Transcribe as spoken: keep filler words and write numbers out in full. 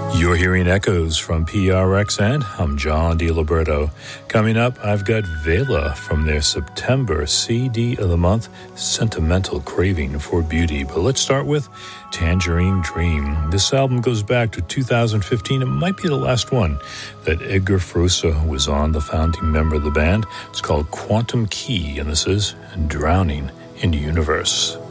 You're hearing echoes from P R X N. I'm John DiLiberto. Coming up, I've got Vela from their September C D of the month, Sentimental Craving for Beauty. But let's start with Tangerine Dream. This album goes back to two thousand fifteen. It might be the last one that Edgar Frusa was on, the founding member of the band. It's called Quantum Key, and this is Drowning in the Universe.